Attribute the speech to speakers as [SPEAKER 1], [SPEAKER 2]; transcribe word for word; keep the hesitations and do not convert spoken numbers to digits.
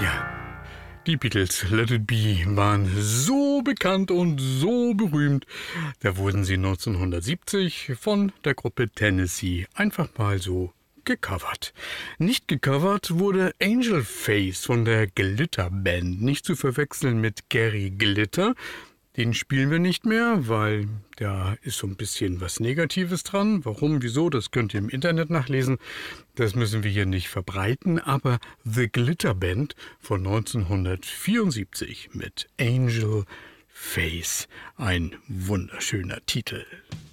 [SPEAKER 1] Ja, die Beatles, Let It Be, waren so bekannt und so berühmt. Da wurden sie neunzehnhundertsiebzig von der Gruppe Tennessee einfach mal so gecovert. Nicht gecovert wurde Angel Face von der Glitter Band, nicht zu verwechseln mit Gary Glitter. Den spielen wir nicht mehr, weil da ist so ein bisschen was Negatives dran. Warum, wieso, das könnt ihr im Internet nachlesen. Das müssen wir hier nicht verbreiten. Aber The Glitter Band von neunzehnhundertvierundsiebzig mit Angel Face. Ein wunderschöner Titel.